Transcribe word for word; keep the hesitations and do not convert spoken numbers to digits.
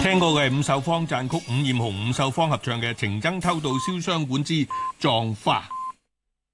聽過嘅係伍秀芳撰曲，伍艷紅、伍秀芳合唱嘅《情僧偷渡燒傷館之葬花》。